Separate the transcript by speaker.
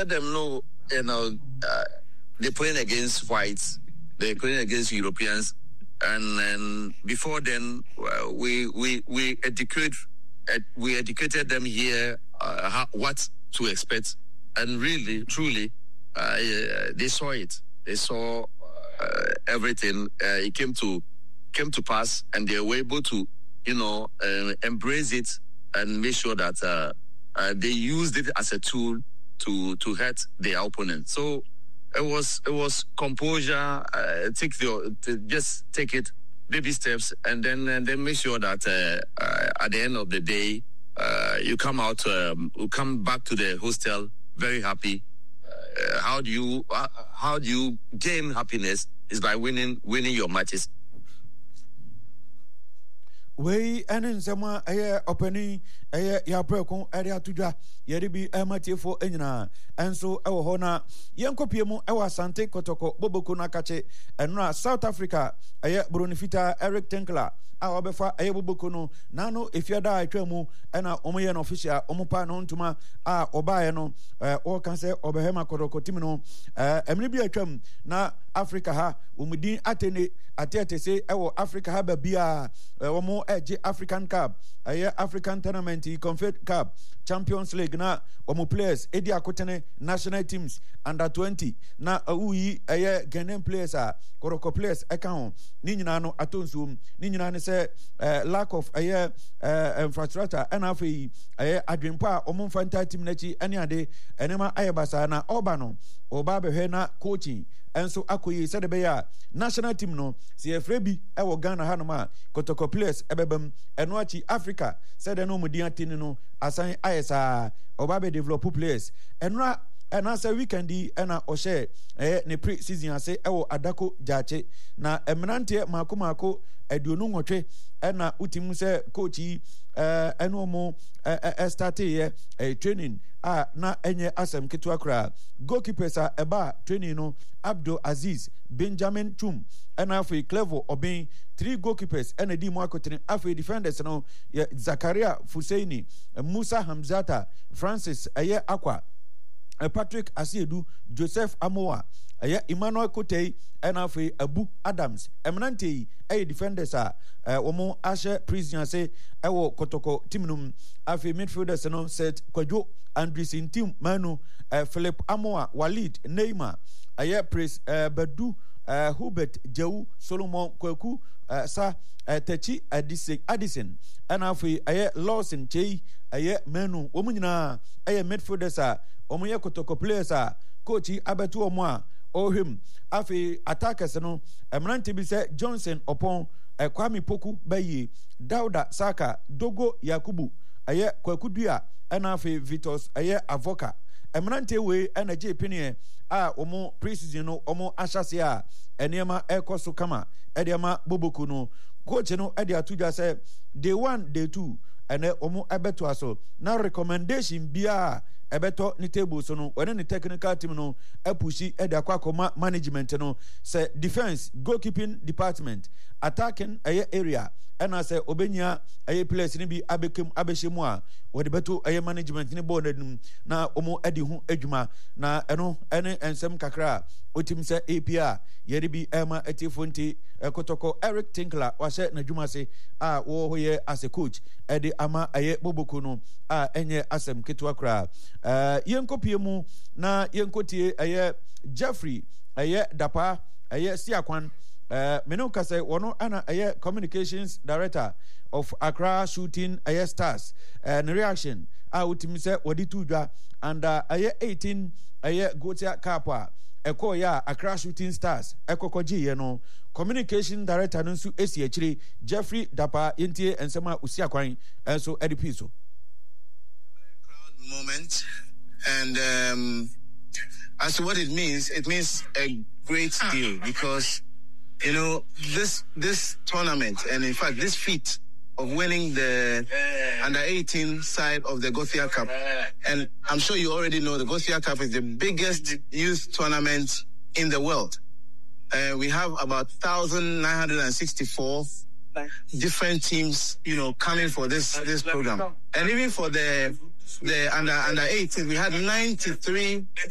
Speaker 1: let them know, they're playing against whites, they're playing against Europeans, and before then, we educated them here what to expect, and really, truly, they saw it. They saw everything. It came to pass, and they were able to, embrace it and make sure that they used it as a tool to hurt their opponent. So it was composure. Just take it baby steps, and then make sure that at the end of the day, you come out, you come back to the hostel very happy. How do you gain happiness? Is by winning your matches.
Speaker 2: We and some opening ya preko area tuja yeri bi emati for enyina enso ewo hona yenkopie mu ewa Asante Kotoko Boboko na kache enra South Africa Brunifita Eric Tenkler a obefa Boboko no nano efiada atwamu ena omoye no official omopa no ntuma a obaye no o kan se obehema Kotoko tim no emne bi atwam na Africa ha umudin atete se ewo Africa ha ba bia omo eje African Cup African Tournament Confed Cup Champions League na omo players edi akotene national teams under 20 na uyi Ghanaian players Koroko players account ni nyina no atonsum ni nyina ne se lack of infrastructure and afi adwempa omo fanta team na chi ene ade enema ayebasa na oba behwe na coaching enso akoyi said be ya national team no si efrebi ewo Ghana hanoma Kotoko players ebebam eno achi Africa said no mudiantini no asan ayesa obabe develop players enra say weekendi ena ohye ne pre-season ase ewo Adako Jache na eminante mako aduonu nwotwe ena utimu se coachi eno mo start training na enye asem ketu akra goalkeepers eba training no Abdul Aziz Benjamin Chum ena afi Clevo Obin 3 goalkeepers ena di mo akotene afi defenders no Zakaria Fuseini Musa Hamzata Francis Akwa Patrick Asiedu Joseph Amoa Emmanuel Kotei ena afi Abu Adams eminante defenders omo ashe prisoners say ewo Kotoko team afi midfielders no set Kwadwo Andres Intim Manu Philip Amoa Walid Neymar Prince Badu Hubert Jewu Solomon Kweku Sa Techi Addison and afi Lawson Chei Manu omunyina midfielders omo ye Kotoko players coachi abetu omo ohim afi attackers no emrante bi se Johnson Opon Kwame Poku Bayi Dauda Saka Dogo Yakubu Kwakudua ena afi Vitos Avoka emrante we ena je penie omo preseason no omo ahyase enema ekoso kama ediama Boboko no coach no edi atuja se day 1 day 2 ene omo ebeto aso na recommendation bia ebeto ni table so no when the technical team no epushi edi akwa management no say defense goalkeeping department attacking area ena say obenya players ni bi abekem abehemu a wode beto management ni board na omo edi hu adwuma na eno ene ensem kakra otim say APR yeri bi ema etifonti Kotoko Eric Tenkler wase na dwuma se wo hoye as a coach edi ama Boboko no enye asem ketu akra yenkopie mu na yenkotie Jeffrey Dapa Siakwan Menuka say wono ana communications director of Accra Shooting Stars and reaction utimi say wodi tudwa and 18 Gotia Kappa Eko ya Accra Shooting Stars ekokoji ye no communication director nsu esi akire Jeffrey Dapa yentie ensema Usiakwan enso edipiso.
Speaker 3: Very proud moment, and as to what it means a great deal because this tournament, and in fact this feat of winning the under 18 side of the Gothia Cup, and I'm sure you already know the Gothia Cup is the biggest youth tournament in the world. We have about 1,964 different teams, coming for this program, and even for the under 18, we had 93